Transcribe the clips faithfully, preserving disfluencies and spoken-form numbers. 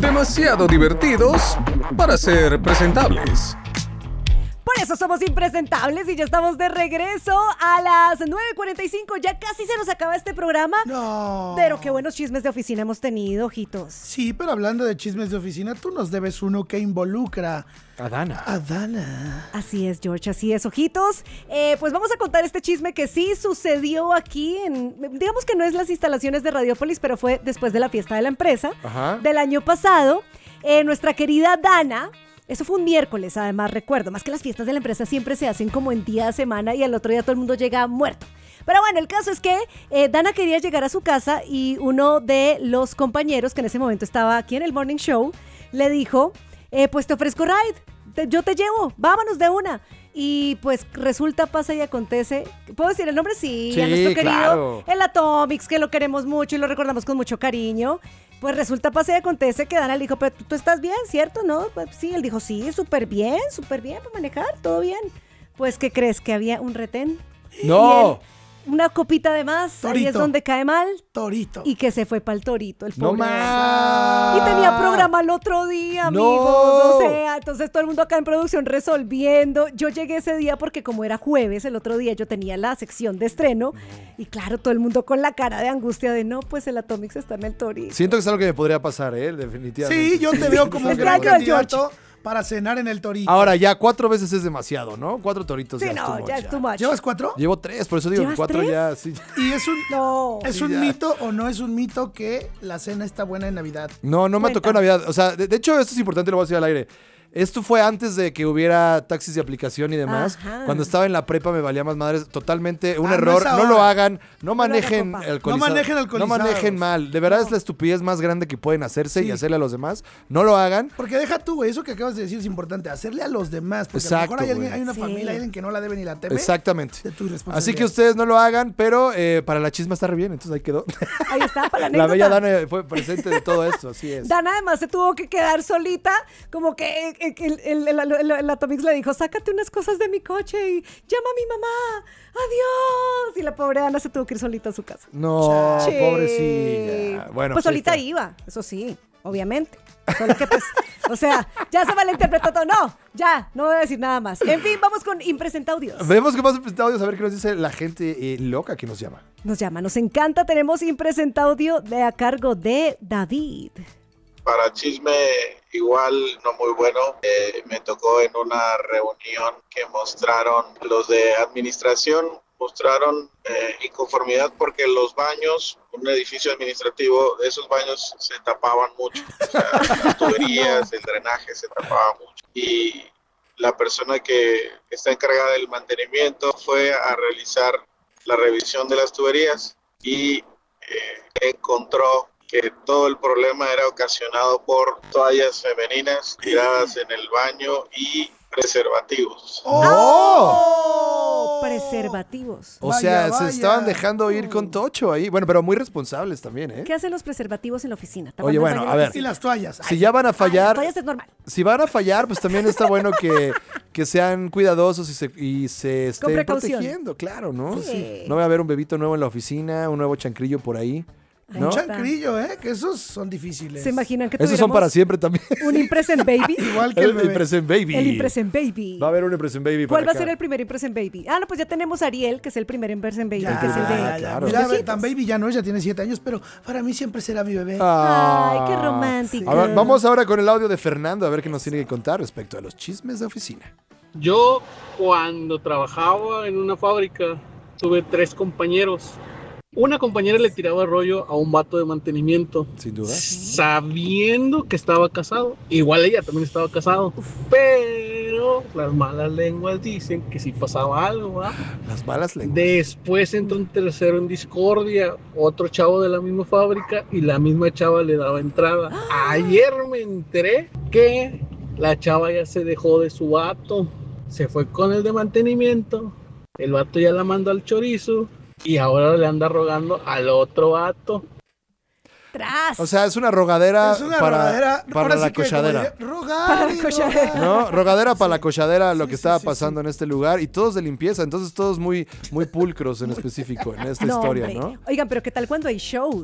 Demasiado divertidos para ser presentables. Por eso somos impresentables y ya estamos de regreso a las nueve cuarenta y cinco. Ya casi se nos acaba este programa. No. Pero qué buenos chismes de oficina hemos tenido, ojitos. Sí, pero hablando de chismes de oficina, tú nos debes uno que involucra a Dana. A Dana. Así es, George, así es, ojitos. Eh, pues vamos a contar este chisme que sí sucedió aquí en, digamos que no es las instalaciones de Radiopolis, pero fue después de la fiesta de la empresa. Ajá. Del año pasado. Eh, nuestra querida Dana. Eso fue un miércoles, además, recuerdo. Más que las fiestas de la empresa siempre se hacen como en día de semana y al otro día todo el mundo llega muerto. Pero bueno, el caso es que eh, Dana quería llegar a su casa y uno de los compañeros que en ese momento estaba aquí en el Morning Show le dijo, eh, pues te ofrezco ride, te, yo te llevo, vámonos de una. Y pues resulta, pasa y acontece. ¿Puedo decir el nombre? Sí, sí a nuestro querido claro. el Atomics, que lo queremos mucho y lo recordamos con mucho cariño. Pues resulta, pasa y acontece que Dana le dijo, pero tú, tú estás bien, ¿cierto? ¿No? Pues sí, él dijo, sí, súper bien, súper bien para manejar, todo bien. Pues, ¿qué crees? Que había un retén. ¡No! Una copita de más, Torito. Ahí es donde cae mal. Torito. Y que se fue para el torito, el ¡No pobre. más! Y tenía programa el otro día, ¡No! amigos. O sea, entonces todo el mundo acá en producción resolviendo. Yo llegué ese día porque como era jueves, el otro día yo tenía la sección de estreno. Y claro, todo el mundo con la cara de angustia de no, pues el Atomics está en el torito. Siento que es algo que me podría pasar, ¿eh? Definitivamente. Sí, yo te veo como un Este gran año el candidato para cenar en el torito. Ahora, ya cuatro veces es demasiado, ¿no? Cuatro toritos Sí, ya no, es too much, ya es too much. ¿Llevas cuatro? Llevo tres, por eso digo que ¿Llevas cuatro tres? ya, sí. ¿Y es un, No. es Sí, un ya. mito o no es un mito que la cena está buena en Navidad? No, no me Cuenta. tocó en Navidad. O sea, de, de hecho, esto es importante, lo voy a decir al aire. Esto fue antes de que hubiera taxis de aplicación y demás. Ajá. Cuando estaba en la prepa me valía más madres. Totalmente un Ah, no error. es No, ahora. lo hagan. No lo manejen hagan, compa. alcoholizados. No manejen No alcoholizados. manejen mal. De verdad No. es la estupidez más grande que pueden hacerse y Sí. hacerle a los demás. No lo hagan. Porque deja tú, güey, eso que acabas de decir es importante, hacerle a los demás. Porque a Exacto, lo mejor hay, alguien- güey. hay una Sí. familia, hay alguien que no la debe ni la teme. Exactamente. De tu responsabilidad. Así que ustedes no lo hagan, pero eh, para la chisma está re bien. Entonces ahí quedó. Ahí está, para la La anécdota. bella Dana fue presente de todo esto. Así es. Dana además se tuvo que quedar solita, como que eh, eh, el, el, el, el- el Atomics le dijo, sácate unas cosas de mi coche y llama a mi mamá, adiós. Y la pobre Dana se tuvo que ir solita a su casa. No, Sí. pobrecilla. Bueno, pues ahí solita está. iba, eso sí, obviamente. Solo que pues, o sea, ya se malinterpretó todo. No, ya, no voy a decir nada más. En fin, vamos con Impresentaudios. Vemos que más presentados a ver qué nos dice la gente eh, loca que nos llama. Nos llama, nos encanta, tenemos Impresentaudio de a cargo de David. Para chisme igual no muy bueno, eh, me tocó en una reunión que mostraron los de administración, mostraron eh, inconformidad porque los baños, un edificio administrativo, esos baños se tapaban mucho, o sea, las tuberías, el drenaje se tapaba mucho. Y la persona que está encargada del mantenimiento fue a realizar la revisión de las tuberías y eh, encontró que todo el problema era ocasionado por toallas femeninas tiradas en el baño y preservativos. ¡Oh! Preservativos. O Vaya, sea, vaya. se estaban dejando ir con Tocho ahí. Bueno, pero muy responsables también, ¿eh? ¿Qué hacen los preservativos en la oficina? Oye, ¿Tapando el bueno, baño a en la ver. Y oficina? las toallas. Si ya van a Ay, las fallar, toallas es normal. si van a fallar, pues también está bueno que, que sean cuidadosos y se, y se estén precaución. protegiendo, claro, ¿no? Sí. No va a haber un bebito nuevo en la oficina, un nuevo chancrillo por ahí, ¿no? Un chancrillo, ¿eh? Que esos son difíciles. ¿Se imaginan que Esos son tuviéramos para siempre también. un Impresent Baby? Igual que el, El bebé. Impresent Baby. El Impresent Baby. Va a haber un Impresent Baby ¿Cuál para va a acá. ser el primer Impresent Baby? Ah, no, pues ya tenemos a Ariel, que es el primer Impresent Baby, Ya, que es el de... ya, ya. claro. Mira, Ojitos. tan baby ya no, ella tiene siete años, pero para mí siempre será mi bebé. Ah. Ay, qué romántico. A ver, vamos ahora con el audio de Fernando a ver qué nos tiene que contar respecto a los chismes de oficina. Yo cuando trabajaba en una fábrica tuve tres compañeros. Una compañera le tiraba rollo a un vato de mantenimiento, Sin duda. sabiendo que estaba casado. Igual ella también estaba casado, pero las malas lenguas dicen que si pasaba algo, ¿verdad? Las malas lenguas. Después entró un tercero en discordia, otro chavo de la misma fábrica y la misma chava le daba entrada. Ayer me enteré que la chava ya se dejó de su vato, se fue con el de mantenimiento, el vato ya la mandó al chorizo y ahora le anda rogando al otro vato. Tras. O sea, es una rogadera, Es una para, rogadera. para ahora la sí que, como cochadera. diría, rogar Para la y cochadera. rogar. ¿No? Rogadera para la cochadera, lo Sí, que sí, estaba sí, pasando en este lugar. Y todos de limpieza, entonces todos muy, muy pulcros en específico en esta No, historia, hombre. ¿no? Oigan, pero ¿qué tal cuando hay shows?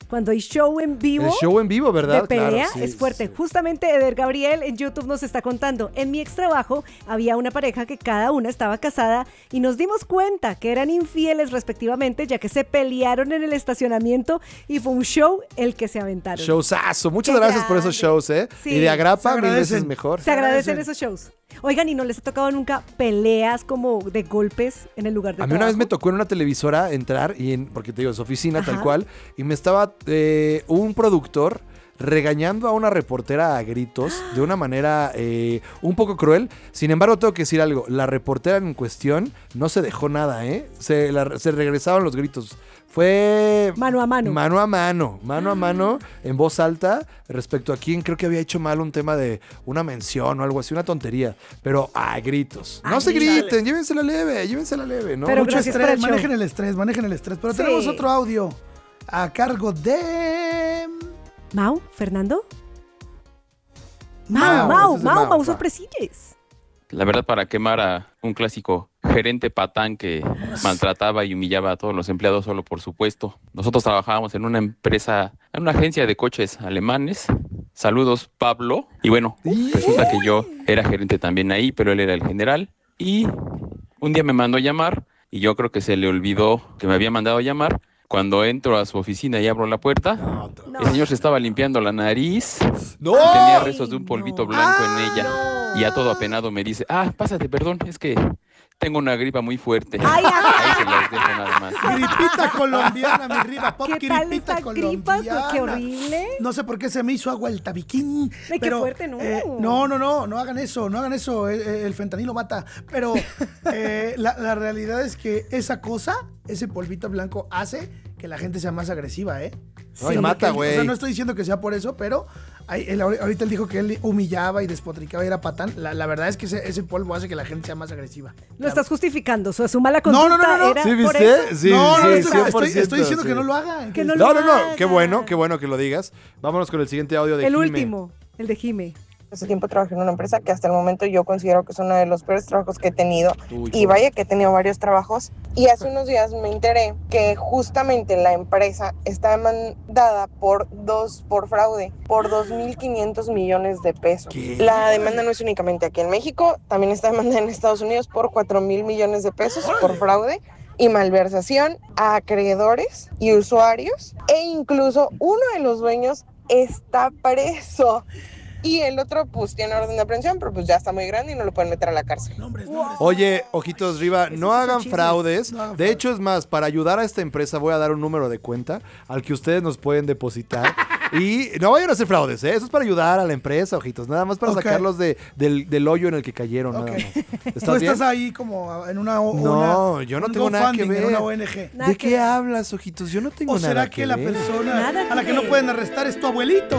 Cuando hay show en vivo. El show en vivo, ¿verdad? De pelea Claro, sí, es fuerte. sí. Justamente Eder Gabriel en YouTube nos está contando. En mi ex trabajo había una pareja que cada una estaba casada y nos dimos cuenta que eran infieles respectivamente, ya que se pelearon en el estacionamiento y fue un show el que se aventaron. Showzazo. Muchas Qué gracias por esos grande. shows, ¿eh? Sí. Y de agrapa, Se mil veces agradecen. mejor. Se agradecen agradecen. esos shows. Oigan, ¿y no les ha tocado nunca peleas como de golpes en el lugar de A mí trabajo? una vez me tocó en una televisora entrar, y en, porque te digo, es oficina Ajá. tal cual, y me estaba eh, un productor regañando a una reportera a gritos de una manera eh, un poco cruel. Sin embargo, tengo que decir algo. La reportera en cuestión no se dejó nada, ¿eh? Se, la- se regresaban los gritos. Fue... Mano a mano. Mano a mano, mano a mano, en voz alta, respecto a quien creo que había hecho mal un tema de una mención o algo así, una tontería. Pero a gritos. No Ay, se dale. griten, llévensela leve, llévensela leve, ¿no? Pero Mucho gracias por estrés, el show. manejen el estrés, manejen el estrés. Pero Sí. tenemos otro audio a cargo de... ¿Mau? ¿Fernando? Mau, Mau, Mau, ese es de Mau, Mau, Mau, va. sorpresillas. La verdad, para quemar a un clásico gerente patán que maltrataba y humillaba a todos los empleados solo por su puesto. Nosotros trabajábamos en una empresa, en una agencia de coches alemanes. Saludos, Pablo. Y bueno, resulta que yo era gerente también ahí, pero él era el general. Y un día me mandó a llamar y yo creo que se le olvidó que me había mandado a llamar. Cuando entro a su oficina y abro la puerta, el señor se estaba limpiando la nariz. ¡No! Y tenía Ay, restos de un polvito no. blanco en ella. no. Y a todo apenado me dice, ah, pásate, perdón, es que tengo una gripa muy fuerte. Ay, ay. Ahí se las dejo nada más. Gripita colombiana, mi riba pop, ¿Qué tal gripita esta gripa? colombiana. Qué horrible. No sé por qué se me hizo agua el tabiquín. Ay, qué pero, fuerte, no. eh, no, no, no, no hagan eso, no hagan eso. El, el fentanilo mata. Pero eh, la, la realidad es que esa cosa, ese polvito blanco, hace que la gente sea más agresiva, ¿eh? Ay, O sea, mata, porque- güey. O sea, no estoy diciendo que sea por eso, pero ahí- él- ahorita él dijo que él humillaba y despotricaba y era patán. La, la verdad es que ese, ese polvo hace que la gente sea más agresiva. Lo estás justificando. Su, su mala No, conducta no, no, no, no. era ¿Sí por viste? eso. Sí, no, no, sí, estoy, cien por estoy, ciento, estoy diciendo sí. que no lo hagan. Que no No, no, no. hagan. Qué bueno, qué bueno que lo digas. Vámonos con el siguiente audio de El Jime. último, el de Jime. Hace tiempo trabajé en una empresa que hasta el momento yo considero que es uno de los peores trabajos que he tenido. Uy, Y vaya que he tenido varios trabajos. Y hace unos días me enteré que justamente la empresa está demandada por dos, por fraude, por dos mil quinientos millones de pesos. ¿Qué? La demanda no es únicamente aquí en México, también está demandada en Estados Unidos por cuatro mil millones de pesos por fraude y malversación a acreedores y usuarios. E incluso uno de los dueños está preso. Y el otro, pues, tiene orden de aprehensión, pero pues ya está muy grande y no lo pueden meter a la cárcel. Nombres, nombres. Oye, ojitos Riva, Esos no sí son hagan chismes. fraudes. No hagan De fraudes. hecho, es más, para ayudar a esta empresa voy a dar un número de cuenta al que ustedes nos pueden depositar. Y no vayan a hacer fraudes, ¿eh? Eso es para ayudar a la empresa, ojitos. Nada más para Ok. sacarlos de, del, del hoyo en el que cayeron, Ok. nada más. Tú ¿Estás bien? estás ahí como en una... o- No, una- yo no un tengo nada que GoFundMe, ver. en una O N G. Nada ¿De que qué ver. hablas, ojitos? Yo no tengo ¿O nada será que que la ver. persona Nada a la que que no ver. pueden arrestar es tu abuelito?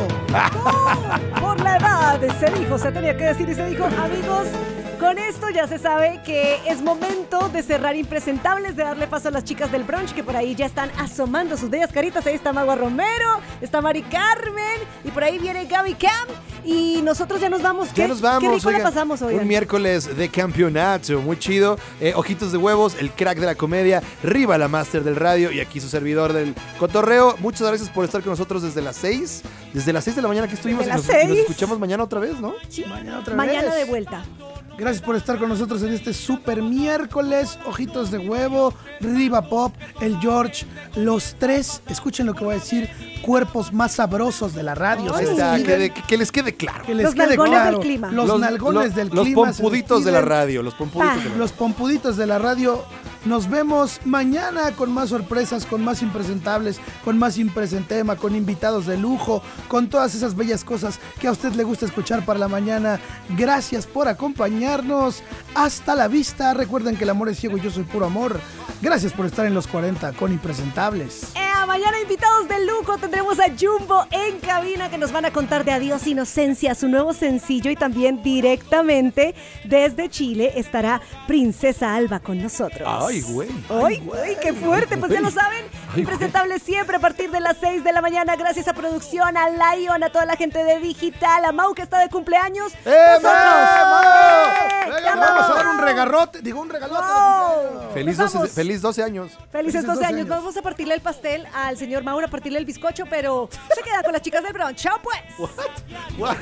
Por la edad, se dijo, se tenía que decir y se dijo, amigos, con esto ya se sabe que es momento de cerrar Impresentables, de darle paso a las chicas del brunch que por ahí ya están asomando sus bellas caritas. Ahí está Magua Romero, está Mari Carmen y por ahí viene Gaby Cam y nosotros ya nos vamos. Ya ¿Qué- nos vamos. Qué rico oigan. la pasamos hoy. Un miércoles de campeonato, muy chido. Eh, ojitos de huevos, el crack de la comedia, Riva la máster del radio y aquí su servidor del cotorreo. Muchas gracias por estar con nosotros desde las seis. Desde las seis de la mañana que estuvimos y Desde nos, las y nos seis. escuchamos mañana otra vez, ¿no? Mañana otra Mañana vez. de vuelta. Gracias por estar con nosotros en este super miércoles. Ojitos de huevo, Riva Pop, el George, los tres, escuchen lo que voy a decir, cuerpos más sabrosos de la radio. Ay. Se Está, que, despiden. de- que- que les quede claro. Que les Los quede nalgones claro. del clima. Los, nalgones los- del los clima. se pompuditos de la despiden. radio. Los pompuditos de la radio. Los pompuditos de la radio. Nos vemos mañana con más sorpresas, con más impresentables, con más impresentema, con invitados de lujo, con todas esas bellas cosas que a usted le gusta escuchar para la mañana. Gracias por acompañarnos. Hasta la vista. Recuerden que el amor es ciego y yo soy puro amor. Gracias por estar en los cuarenta con Impresentables. Eh, mañana invitados de lujo tendremos a Jumbo en cabina que nos van a contar de Adiós Inocencia, su nuevo sencillo, y también directamente desde Chile estará Princesa Alba con nosotros. Ay, güey. ¡Ay, güey! ¡Qué fuerte! Pues ya lo saben, Ay, Impresentables siempre a partir de las seis de la mañana. Gracias a producción, a Lion, a toda la gente de Digital, a Mau que está de cumpleaños. ¡Eh, ¡Nosotros! Mau! Venga, ¡Ya vamos a vamos! dar un regarrote. Digo, un regalote. ¡Wow! Feliz Pues doce, vamos. feliz doce años. Felices Felices doce doce años. años. Vamos a partirle el pastel al señor Mauro, a partirle el bizcocho, pero se queda con las chicas del brunch. ¡Chao, pues! What?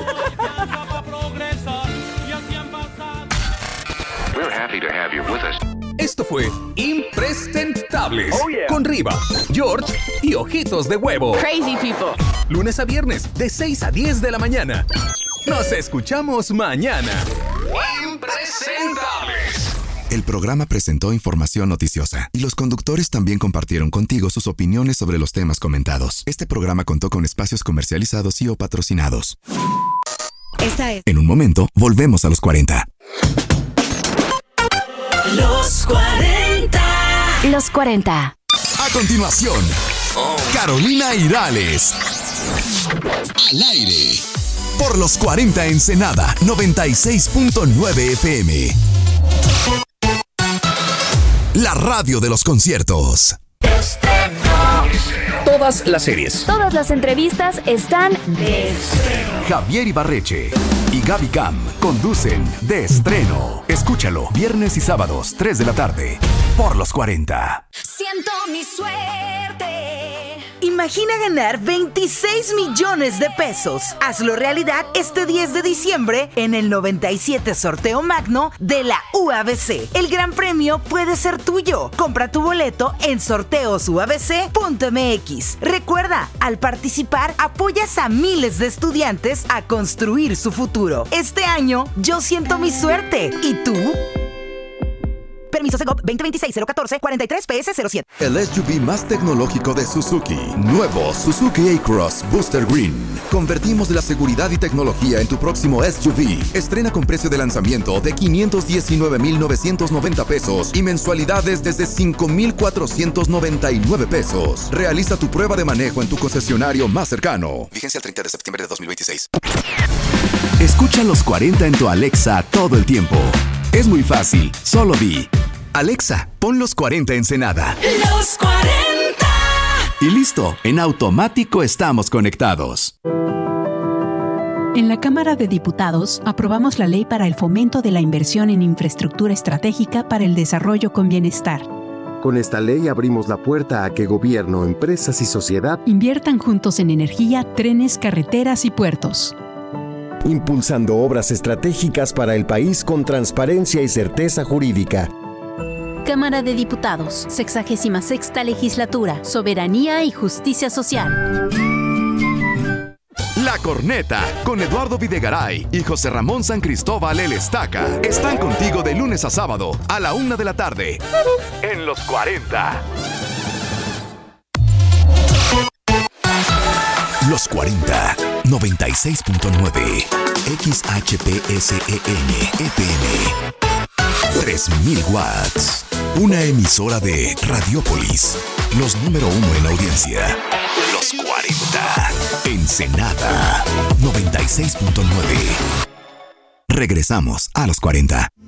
We're happy to have you with us. Esto fue Impresentables con Riva, George y Ojitos de Huevo. Crazy people. Lunes a viernes de seis a diez de la mañana. Nos escuchamos mañana. Impresentables. El programa presentó información noticiosa y los conductores también compartieron contigo sus opiniones sobre los temas comentados. Este programa contó con espacios comercializados y o patrocinados. Esta es. En un momento, volvemos a los cuarenta. Los cuarenta. Los cuarenta. A continuación, Carolina Irales. Al aire. Por los cuarenta Ensenada, noventa y seis punto nueve F M. La radio de los conciertos. Todas las series. Todas las entrevistas están de estreno. Javier Ibarreche y Gaby Cam conducen De Estreno. Escúchalo viernes y sábados, tres de la tarde, por los cuarenta. Siento mi suerte. Imagina ganar veintiséis millones de pesos. Hazlo realidad este diez de diciembre en el noventa y siete Sorteo Magno de la U A B C. El gran premio puede ser tuyo. Compra tu boleto en sorteos u a b c punto m x. Recuerda, al participar apoyas a miles de estudiantes a construir su futuro. Este año yo siento mi suerte. ¿Y tú? Permiso Segov veinte veintiséis cero catorce cuarenta y tres P S cero siete. El S U V más tecnológico de Suzuki. Nuevo Suzuki A-Cross Booster Green. Convertimos la seguridad y tecnología en tu próximo S U V. Estrena con precio de lanzamiento de quinientos diecinueve mil novecientos noventa pesos y mensualidades desde cinco mil cuatrocientos noventa y nueve pesos. Realiza tu prueba de manejo en tu concesionario más cercano. Vigencia el treinta de septiembre de dos mil veintiséis. Escucha los cuarenta en tu Alexa todo el tiempo. Es muy fácil, solo di: Alexa, pon los cuarenta Ensenada. Los cuarenta. Y listo, en automático estamos conectados. En la Cámara de Diputados aprobamos la ley para el fomento de la inversión en infraestructura estratégica para el desarrollo con bienestar. Con esta ley abrimos la puerta a que gobierno, empresas y sociedad inviertan juntos en energía, trenes, carreteras y puertos. Impulsando obras estratégicas para el país con transparencia y certeza jurídica. Cámara de Diputados, sexagésima sexta legislatura, soberanía y justicia social. La Corneta, con Eduardo Videgaray y José Ramón San Cristóbal El Estaca, están contigo de lunes a sábado, a la una de la tarde, en los cuarenta. Los cuarenta, noventa y seis punto nueve, X H P S E N F M, tres mil watts, una emisora de Radiópolis, los número uno en audiencia. Los cuarenta, Ensenada, noventa y seis punto nueve. Regresamos a los cuarenta.